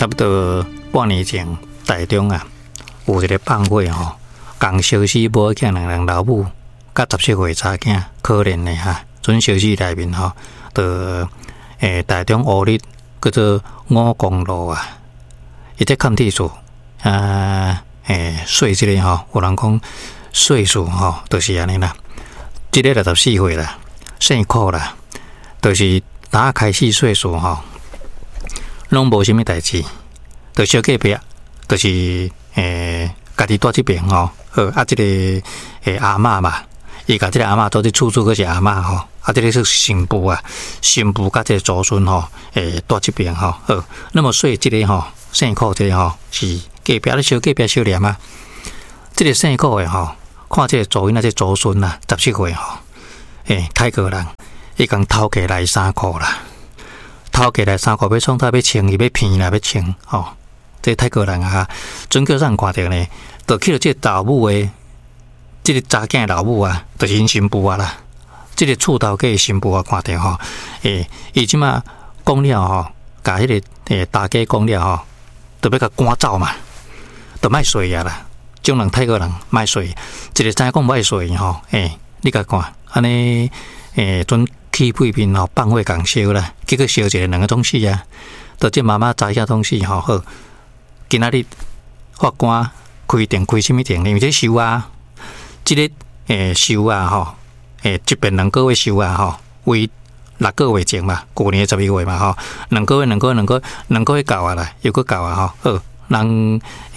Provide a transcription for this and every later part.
差不多半年前，台中啊有一个放火吼，共烧死某囝两人老母，甲17岁查囝，可怜的哈。准烧死内面吼，就台中乌日叫做5公路啊，伊在看地厝岁这个吼，有人讲岁数吼，就是安尼啦。这个64岁啦，姓苦啦，就是打开始岁数吼，拢无啥物代志，就小隔壁，就是家己住这边吼，这个阿嬷嘛，伊甲这个阿嬷都是厝个是阿嬷吼，这个是新妇啊，新妇甲这个祖孙吼，住这边吼，那么所以这个吼，姓苦这个吼是隔壁咧小隔壁小念啊，这个姓苦的吼。看这个祖因啊，这祖孙啊，17岁吼，泰国人，伊共偷起来3块啦，偷起来3块要创他要穿，伊要骗啦，要穿吼。这泰国人啊，准叫咱看到呢，就去到这老母的，这个查囝老母啊，就是因新妇啊啦。这个厝头家新妇啊，看到吼，伊即马讲了吼，甲迄个大家讲了吼，就要甲赶走嘛，就卖衰啊啦。种人泰国人卖水，一个知影讲卖水吼，你甲看，安尼准去配面吼，放火共烧啦，结果烧一个2个钟死啊，到这妈妈知影东西吼，好，今仔日法官开庭开什么庭？因为这收啊，这个收啊吼，一边2个月收啊吼，为6个月前嘛，去年12月嘛吼，2个月到啊啦，又搁到啊吼，好，人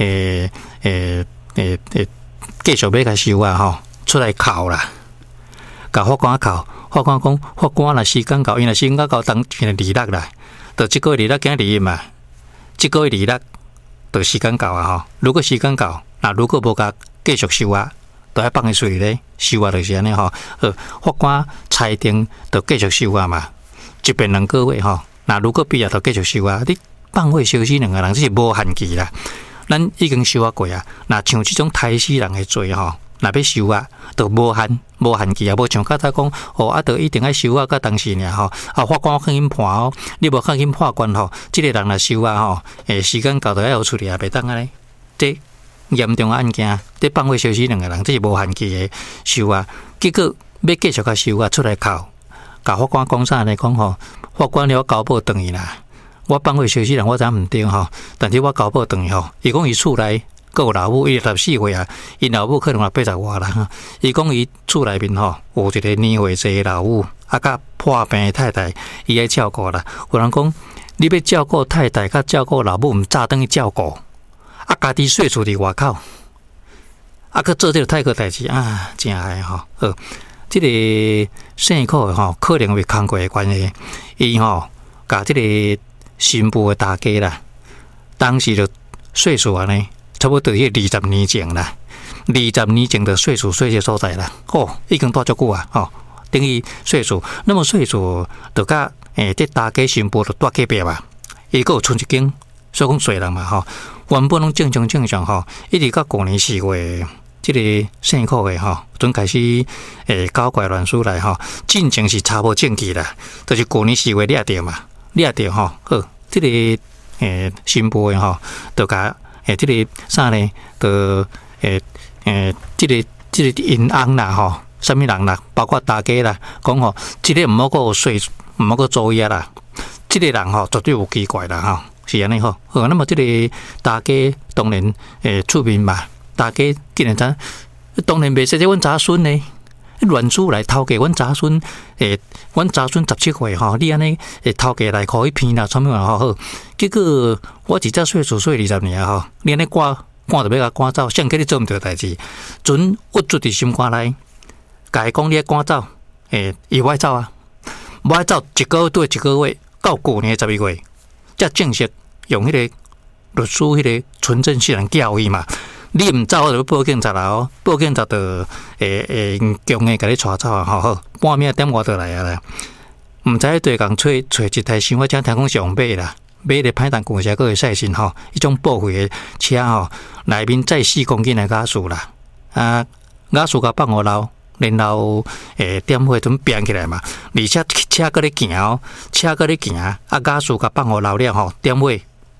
继续要甲收啊吼，出来考啦，甲法官考，法官讲法官若时间到，因若时间到当现在26啦，就这个月26今日嘛，这个月26就时间到啊吼。如果时间到，那如果无甲继续收啊，就要放喺水咧，收啊就是安尼吼。法官裁定就继续收啊嘛，一边2个月吼。那如果毕业就继续收啊，你放火烧死2个人，这是无限期啦。咱已经收啊过啊，那像这种杀死人的罪吼，那要收啊，就无限期啊，无像较早讲就一定要收啊，到当时尔吼，法官较紧判哦，你无较紧判官吼，这个人若收啊吼，时间到就要处理啊，袂当安尼，这严重案件，这放火烧死2个人，这是无限期的收啊，结果要继续甲收啊，出来考，甲法官讲啥呢？讲吼，法官了交保等于啦。我放火烧死人，我知毋对吼，但是我交保等于吼，伊讲伊厝内阁有老母，伊14岁啊，伊老母可能80外啦。伊讲伊厝内面吼有一个年岁济的老母，甲破病的太太，伊爱照顾啦。有人讲，你要照顾太太，甲照顾老母，毋早等去照顾，家己睡厝伫外口，去做这个泰国代志啊，真害吼。这个姓苦的吼，可能为工过的关系，伊吼甲这个新妇的大家啦，当时就岁数安尼，差不多20年前啦，20年前的岁数这所在啦，已经多足久啊，等于岁数，那么岁数就甲这大家新妇就住隔壁嘛，伊个有剩一间，所以讲衰人嘛吼，原本拢正常吼，一直到去年4月。这个姓苦的吼，准开始搞怪乱事来吼，进前是查无证据啦，就是去年4月抓到嘛，抓到吼，好，这个新妇的吼，就甲这个啥呢？就这个因翁啦吼，什么人啦，包括大家啦，讲吼，这个毋好个税，毋好个作业啦，这个人吼绝对有奇怪啦吼，是安尼吼。那么这个大家当然出面嘛。大家竟然当然袂说这阮查孙呢，乱子来偷给阮查孙，阮查孙17岁吼，你安尼偷给来可以骗啦，什么话好？结果我只岁数岁20年吼，你安尼赶着要甲赶走，谁叫你做毋对代志？准屈住伫心肝内，甲伊讲你赶走，伊我走啊，我走1个月对1个月，到去年12月，才正式用迄个律师迄个纯正性人教伊嘛。你唔走，就要报警察啦哦！报警察就强的甲你带走啊！好，半暝点我就来啊啦！唔知对共找一台新火车，听讲上买啦，买咧歹当公车，佫会赛身吼，迄种报废的车吼，内面载4公斤的瓦斯啦，瓦斯甲放互漏，然后点火准变起来嘛，而且车佫咧行哦，车佫咧行，瓦斯甲放互漏了吼，点火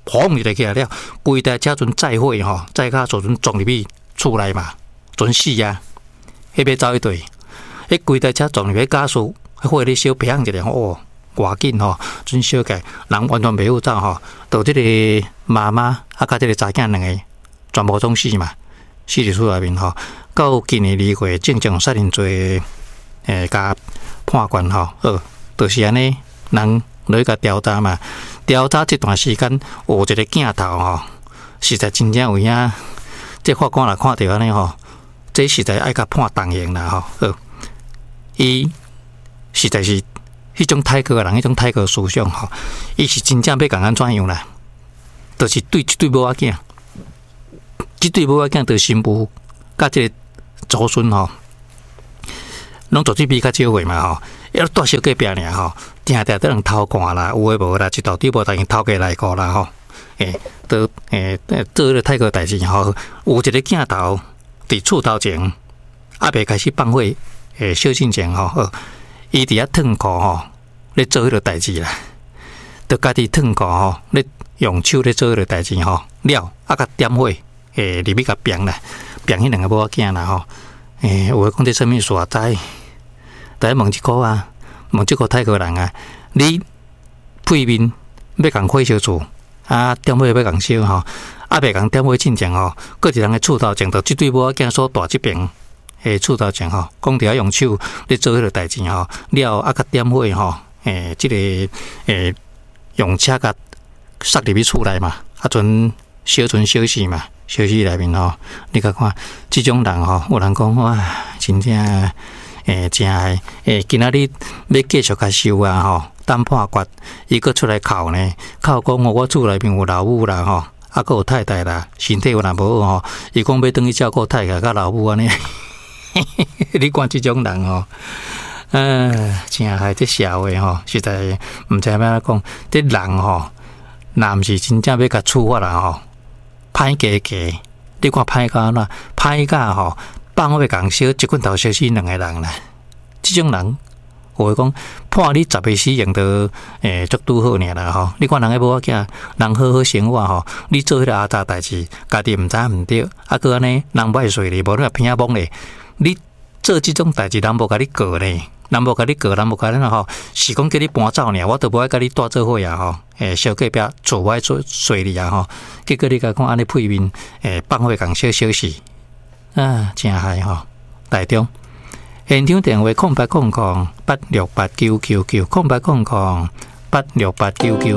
砰一下起来了，规台车阵载火吼，载卡坐阵撞入去厝内嘛，准死啊！迄要走一队，迄规台车撞入去加速，火咧小砰一下哦，偌紧吼，准小个人完全袂有走吼，到即个妈妈甲即个查囝两个全部总死嘛，死伫厝内面吼。到今年2月，正正杀人罪甲判决吼，就是安尼，人落去甲调查嘛，调查这段时间有一个镜头吼，实在真正有影，这法官来看到安尼吼。这实在爱甲判重刑啦吼，伊实在是迄种泰国人，迄种泰国思想吼，伊是真正要共咱怎样啦？就是对即对某仔囝，即对某仔囝对新妇甲即个祖孙吼，拢做这比较少岁嘛吼，要带小隔壁尔吼，定定得人偷看啦，有诶无啦，一道底无当然偷过来过啦吼，做迄个泰国代志吼，有一个镜头。伫厝头前，还未开始放火，小进前吼，伊伫遐脱裤吼，咧做迄个代志啦，着家己脱裤吼，咧用手咧做迄个代志吼，了甲点火，入去甲变啦，变迄两个某仔囝啦吼，有诶讲这什么所在？大家问一个啊，问这个泰国人啊，你配面要共火烧厝，点火要共烧吼？未共点火进前吼，各一人诶厝头前，着即对某仔囝所大即边厝头前吼，讲着用手咧做迄个代志吼，了甲点火吼，即个用车甲塞入去厝内嘛，阵小死嘛，小死内面吼，你甲看，即种人吼，有人讲哇，真正真诶，今仔日要继续甲收啊吼，等判决，伊佫出来哭呢，哭讲我厝内面有老母啦吼。还有太太啦，身体有若无好吼，伊讲要等去照顾太太甲老母安尼，你看即种人吼，真害这社会吼，实在毋知要安怎讲，这人吼，若毋是真正要甲处罚啦吼，歹加，你看歹到安怎，歹到吼，放火共烧，一棍头烧死2个人啦，即种人。我讲判你10个死刑都足拄好尔啦吼！你看人个某仔囝，人好好生活吼，你做迄个阿杂代志，家己毋知毋对，佫安尼人歹势哩，无你偏啊懵咧。你做即种代志，人无甲你告咧，人无甲你告，人无甲你吼，是讲叫你搬走尔，我都无爱甲你带做伙啊吼！小隔壁厝我做水哩啊吼，结果你甲讲安尼配面，放火共烧死，真害吼！台中。现场电话：0800-8689990，0800-8689999。